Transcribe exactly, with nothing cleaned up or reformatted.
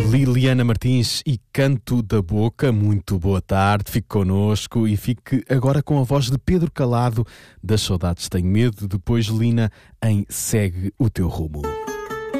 Liliana Martins e Canto da Boca, muito boa tarde, fique connosco e fique agora com a voz de Pedro Calado, das Saudades Tenho Medo, depois Lina em Segue o Teu Rumo.